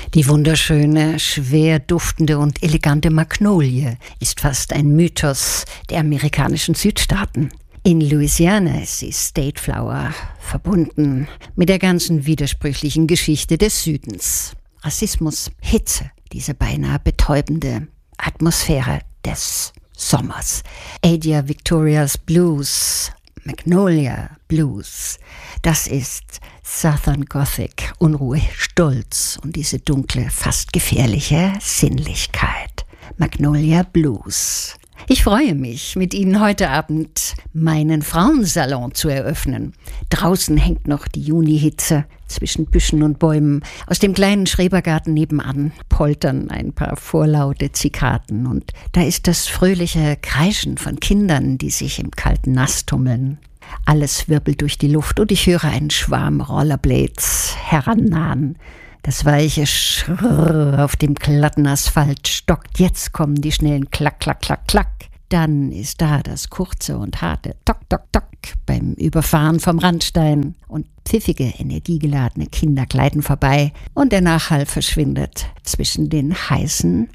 Die wunderschöne, schwer duftende und elegante Magnolie ist fast ein Mythos der amerikanischen Südstaaten. In Louisiana ist sie State Flower, verbunden mit der ganzen widersprüchlichen Geschichte des Südens. Rassismus, Hitze, diese beinahe betäubende Atmosphäre des Sommers. Adia Victorias Blues, Magnolia Blues, das ist Southern Gothic, Unruhe, Stolz und diese dunkle, fast gefährliche Sinnlichkeit. Magnolia Blues. Ich freue mich, mit Ihnen heute Abend meinen Frauensalon zu eröffnen. Draußen hängt noch die Junihitze zwischen Büschen und Bäumen. Aus dem kleinen Schrebergarten nebenan poltern ein paar vorlaute Zikaden. Und da ist das fröhliche Kreischen von Kindern, die sich im kalten Nass tummeln. Alles wirbelt durch die Luft und ich höre einen Schwarm Rollerblades herannahen. Das weiche Schrrrr auf dem glatten Asphalt stockt. Jetzt kommen die schnellen Klack, Klack, Klack, Klack. Dann ist da das kurze und harte Tok, Tok, Tok beim Überfahren vom Randstein. Und pfiffige, energiegeladene Kinder gleiten vorbei. Und der Nachhall verschwindet zwischen den heißen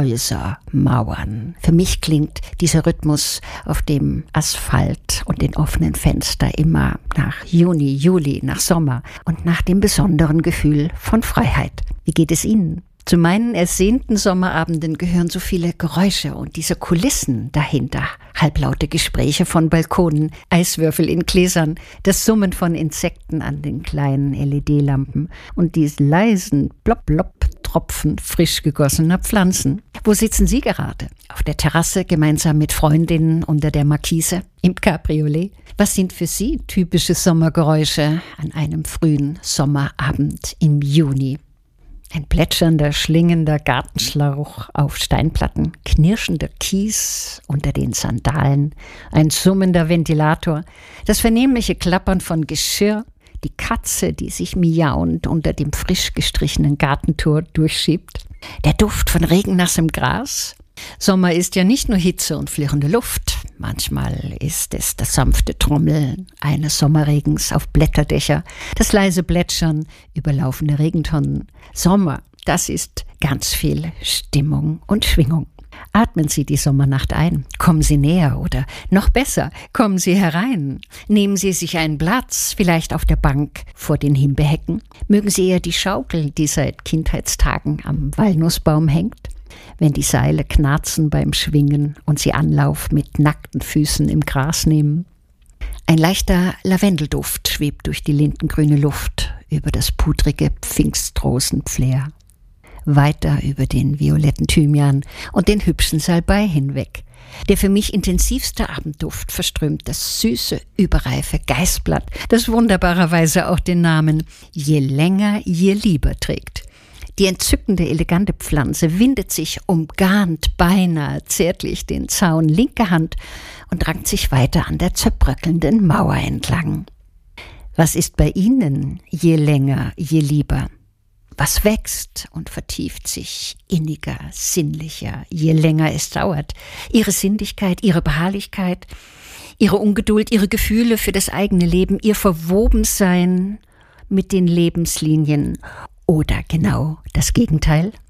Häusermauern. Für mich klingt dieser Rhythmus auf dem Asphalt und den offenen Fenstern immer nach Juni, Juli, nach Sommer und nach dem besonderen Gefühl von Freiheit. Wie geht es Ihnen? Zu meinen ersehnten Sommerabenden gehören so viele Geräusche und diese Kulissen dahinter. Halblaute Gespräche von Balkonen, Eiswürfel in Gläsern, das Summen von Insekten an den kleinen LED-Lampen und die leisen Blop-Blop-Tropfen frisch gegossener Pflanzen. Wo sitzen Sie gerade? Auf der Terrasse gemeinsam mit Freundinnen unter der Markise? Im Cabriolet? Was sind für Sie typische Sommergeräusche an einem frühen Sommerabend im Juni? Ein plätschernder, schlingender Gartenschlauch auf Steinplatten, knirschender Kies unter den Sandalen, ein summender Ventilator, das vernehmliche Klappern von Geschirr, die Katze, die sich miauend unter dem frisch gestrichenen Gartentor durchschiebt, der Duft von regennassem Gras. Sommer ist ja nicht nur Hitze und flirrende Luft. Manchmal ist es das sanfte Trommeln eines Sommerregens auf Blätterdächer, das leise Plätschern über laufende Regentonnen. Sommer, das ist ganz viel Stimmung und Schwingung. Atmen Sie die Sommernacht ein, kommen Sie näher oder noch besser, kommen Sie herein. Nehmen Sie sich einen Platz, vielleicht auf der Bank vor den Himbeerhecken. Mögen Sie eher die Schaukel, die seit Kindheitstagen am Walnussbaum hängt? Wenn die Seile knarzen beim Schwingen und Sie Anlauf mit nackten Füßen im Gras nehmen. Ein leichter Lavendelduft schwebt durch die lindengrüne Luft über das pudrige Pfingstrosenpflair. Weiter über den violetten Thymian und den hübschen Salbei hinweg. Der für mich intensivste Abendduft verströmt das süße, überreife Geißblatt, das wunderbarerweise auch den Namen Je länger, je lieber trägt. Die entzückende, elegante Pflanze windet sich umgarnt beinahe zärtlich den Zaun linker Hand und rankt sich weiter an der zerbröckelnden Mauer entlang. Was ist bei Ihnen je länger, je lieber? Was wächst und vertieft sich inniger, sinnlicher, je länger es dauert? Ihre Sinnlichkeit, Ihre Beharrlichkeit, Ihre Ungeduld, Ihre Gefühle für das eigene Leben, Ihr Verwobensein mit den Lebenslinien oder genau das Gegenteil?